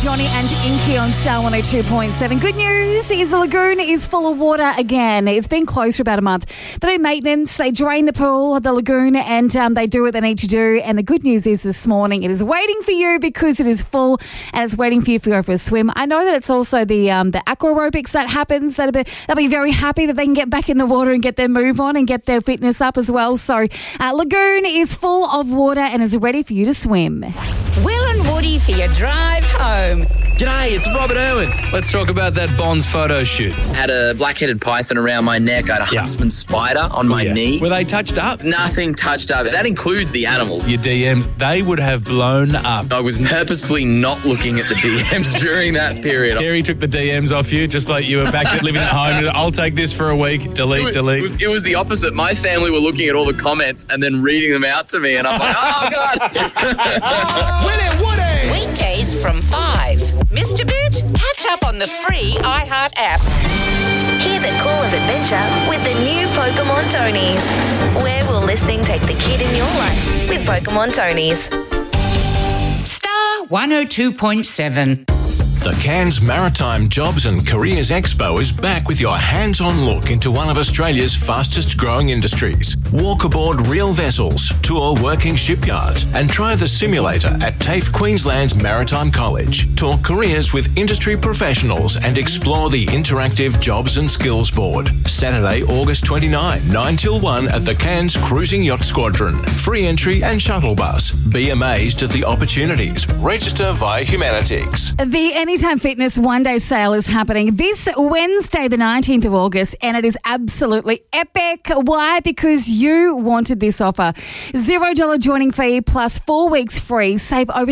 Johnny and Inky on Star 102.7. Good news is the lagoon is full of water again. It's been closed for about a month. They do maintenance, they drain the pool, the lagoon, and they do what they need to do. And the good news is this morning it is waiting for you because it is full and it's waiting for you to go for a swim. I know that it's also the aqua aerobics that happens. They'll be very happy that they can get back in the water and get their move on and get their fitness up as well. So lagoon is full of water and is ready for you to swim. Will and Woody for your drive home. G'day, it's Robert Irwin. Let's talk about that Bonds photo shoot. Had a black-headed python around my neck. I had a huntsman spider on my knee. Were they touched up? Nothing touched up. That includes the animals. Your DMs, they would have blown up. I was purposefully not looking at the DMs during that period. Terry took the DMs off you, just like you were back at living at home. I'll take this for a week. Delete. It was the opposite. My family were looking at all the comments and then reading them out to me, and I'm like, oh, God. Will and Woody. Weekdays from 5. Missed a bit? Catch up on the free iHeart app. Hear the call of adventure with the new Pokemon Tonies. Where will listening take the kid in your life with Pokemon Tonies? Star 102.7. The Cairns Maritime Jobs and Careers Expo is back with your hands-on look into one of Australia's fastest growing industries. Walk aboard real vessels, tour working shipyards and try the simulator at TAFE Queensland's Maritime College. Talk careers with industry professionals and explore the interactive Jobs and Skills Board. Saturday, August 29, 9 till 1 at the Cairns Cruising Yacht Squadron. Free entry and shuttle bus. Be amazed at the opportunities. Register via Humanitics. The Anytime Fitness one-day sale is happening this Wednesday, the 19th of August, and it is absolutely epic. Why? Because you wanted this offer. $0 joining fee plus 4 weeks free. Save over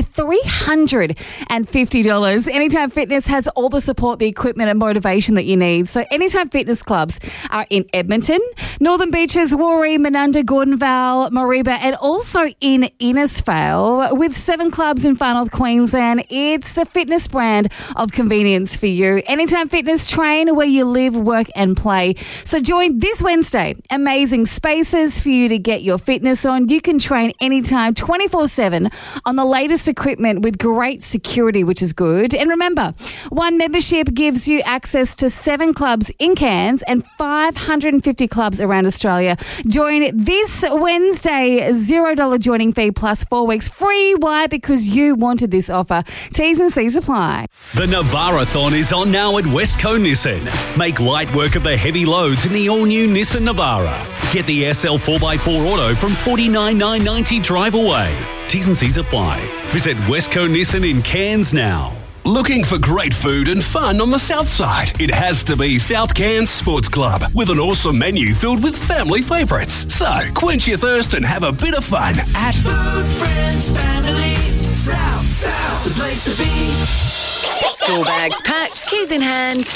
$350. Anytime Fitness has all the support, the equipment and motivation that you need. So Anytime Fitness clubs are in Edmonton, Northern Beaches, Warree, Menunda, Gordonvale, Mareeba, and also in Innisfail. With 7 clubs in Far North Queensland, it's the fitness brand of convenience for you. Anytime Fitness, train where you live, work and play. So join this Wednesday. Amazing spaces for you to get your fitness on. You can train anytime 24/7 on the latest equipment with great security, which is good. And remember, one membership gives you access to 7 clubs in Cairns and 550 clubs around Australia. Join this Wednesday. $0 joining fee plus 4 weeks free. Why? Because you wanted this offer. T's and C's apply. The Navara-thon is on now at Westco Nissan. Make light work of the heavy loads in the all-new Nissan Navara. Get the SL 4x4 Auto from $49,990 drive away. T's and C's apply. Visit Westco Nissan in Cairns now. Looking for great food and fun on the south side? It has to be South Cairns Sports Club with an awesome menu filled with family favourites. So quench your thirst and have a bit of fun at Food, Friends, Family, South, the place to be. School bags packed, keys in hand.